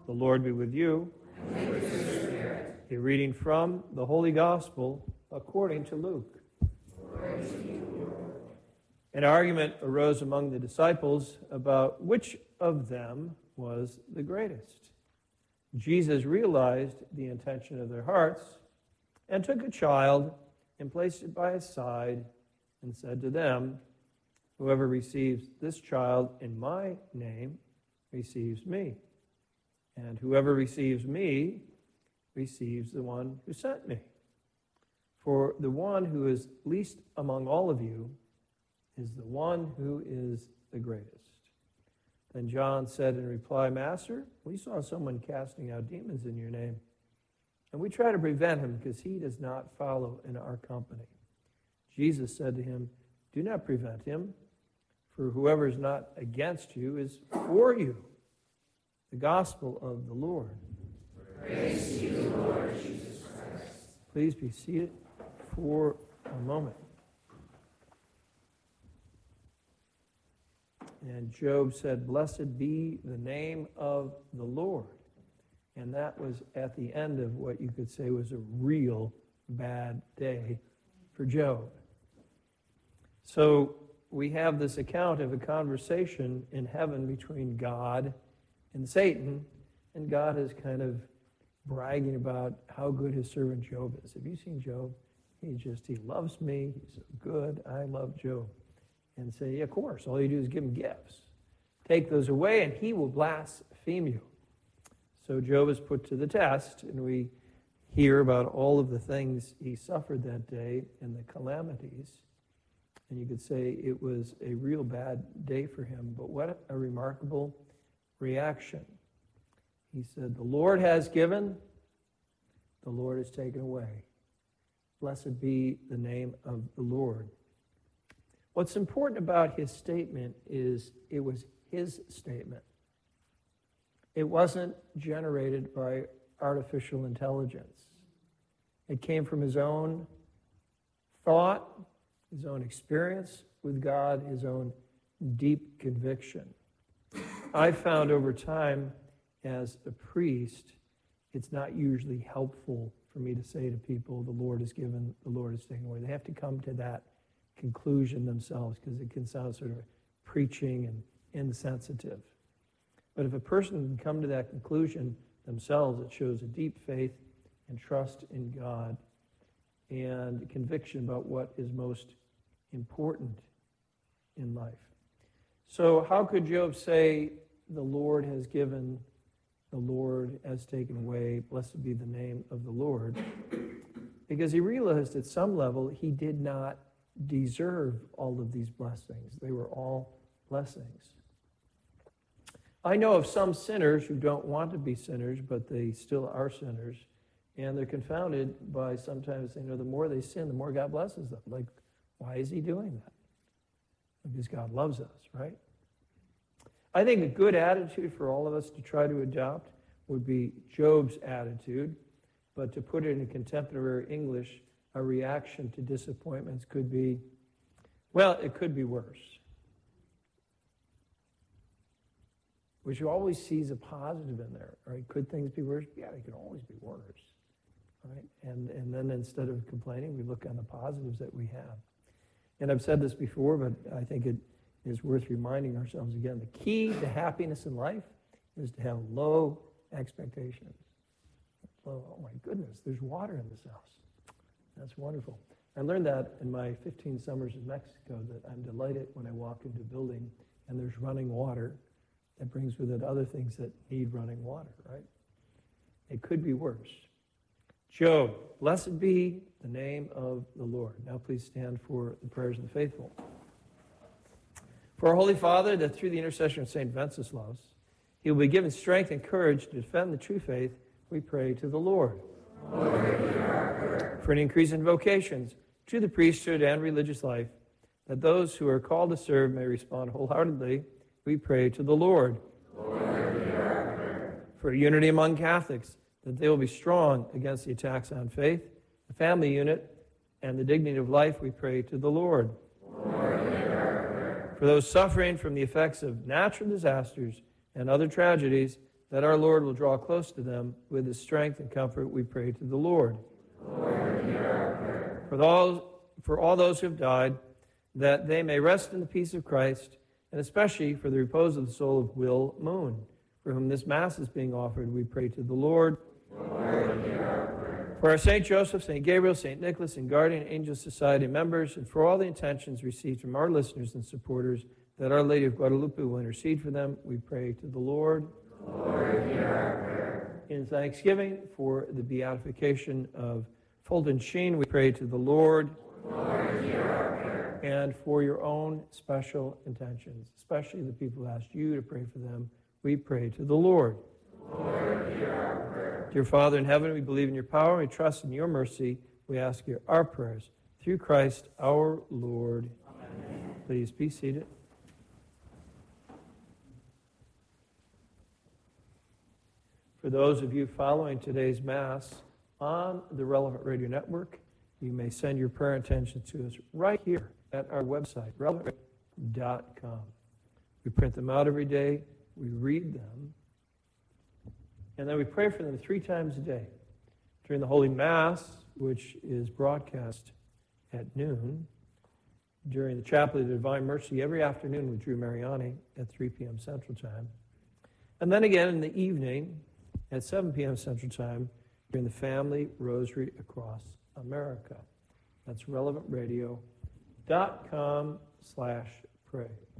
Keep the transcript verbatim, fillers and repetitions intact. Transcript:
The Lord be with you. And with your spirit. A reading from the Holy Gospel according to Luke. Glory to you, Lord. An argument arose among the disciples about which of them was the greatest. Jesus realized the intention of their hearts and took a child and placed it by his side and said to them, "Whoever receives this child in my name receives me. And whoever receives me receives the one who sent me. For the one who is least among all of you is the one who is the greatest." Then John said in reply, "Master, we saw someone casting out demons in your name, and we try to prevent him because he does not follow in our company." Jesus said to him, "Do not prevent him, for whoever is not against you is for you." The gospel of the Lord. Praise to you, Lord Jesus Christ. Please be seated for a moment. And Job said, "Blessed be the name of the Lord." And that was at the end of what you could say was a real bad day for Job. So we have this account of a conversation in heaven between God and Satan, and God is kind of bragging about how good his servant Job is. Have you seen Job? He just, he loves me. He's so good. I love Job. And say, yeah, of course, all you do is give him gifts. Take those away and he will blaspheme you. So Job is put to the test, and we hear about all of the things he suffered that day and the calamities. And you could say it was a real bad day for him, but what a remarkable reaction. He said, "The Lord has given, the Lord has taken away. Blessed be the name of the Lord." What's important about his statement is it was his statement. It wasn't generated by artificial intelligence. It came from his own thought, his own experience with God, his own deep conviction. I've found over time as a priest, it's not usually helpful for me to say to people, the Lord is given, the Lord is taken away. They have to come to that conclusion themselves because it can sound sort of preaching and insensitive. But if a person can come to that conclusion themselves, it shows a deep faith and trust in God and conviction about what is most important in life. So how could Job say, "The Lord has given, the Lord has taken away, blessed be the name of the Lord"? Because he realized at some level he did not deserve all of these blessings. They were all blessings. I know of some sinners who don't want to be sinners, but they still are sinners, and they're confounded by sometimes, you know, the more they sin, the more God blesses them. Like, why is he doing that? Because God loves us, right? I think a good attitude for all of us to try to adopt would be Job's attitude, but to put it in contemporary English, a reaction to disappointments could be, well, it could be worse. Which always sees a positive in there, right? Could things be worse? Yeah, they could always be worse, right? And, and then instead of complaining, we look on the positives that we have. And I've said this before, but I think it is worth reminding ourselves again. The key to happiness in life is to have low expectations. Low, oh my goodness, there's water in this house. That's wonderful. I learned that in my fifteen summers in Mexico, that I'm delighted when I walk into a building and there's running water. That brings with it other things that need running water, right? It could be worse. Job, blessed be the name of the Lord. Now please stand for the prayers of the faithful. For our Holy Father, that through the intercession of Saint Wenceslaus, he will be given strength and courage to defend the true faith, we pray to the Lord. Lord, hear our prayer. For an increase in vocations to the priesthood and religious life, that those who are called to serve may respond wholeheartedly, we pray to the Lord. Lord, hear our prayer. For unity among Catholics, that they will be strong against the attacks on faith, the family unit, and the dignity of life, we pray to the Lord. Lord, hear our prayer. For those suffering from the effects of natural disasters and other tragedies, that our Lord will draw close to them with his strength and comfort, we pray to the Lord. Lord, hear our prayer. For those, for all those who have died, that they may rest in the peace of Christ, and especially for the repose of the soul of Will Moon, for whom this Mass is being offered, we pray to the Lord. Lord, hear our prayer. For our Saint Joseph, Saint Gabriel, Saint Nicholas, and Guardian Angel Society members, and for all the intentions received from our listeners and supporters, that Our Lady of Guadalupe will intercede for them, we pray to the Lord. Lord, hear our prayer. In thanksgiving for the beatification of Fulton Sheen, we pray to the Lord. Lord, hear our prayer. And for your own special intentions, especially the people who asked you to pray for them, we pray to the Lord. Lord, hear our prayer. Dear Father in heaven, we believe in your power, we trust in your mercy. We ask you our prayers through Christ our Lord. Amen. Please be seated. For those of you following today's Mass on the Relevant Radio Network, you may send your prayer intentions to us right here at our website, relevant dot com. We print them out every day, we read them, and then we pray for them three times a day. During the Holy Mass, which is broadcast at noon, during the Chaplet of Divine Mercy every afternoon with Drew Mariani at three p.m. Central Time, and then again in the evening at seven p.m. Central Time during the Family Rosary Across America. That's relevant radio dot com slash pray.